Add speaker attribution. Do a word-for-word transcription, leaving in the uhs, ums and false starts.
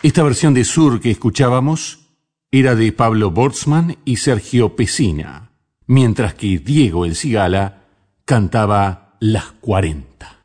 Speaker 1: Esta versión de Sur que escuchábamos era de Pablo Bortzmann y Sergio Pesina, mientras que Diego El Cigala cantaba Las cuarenta.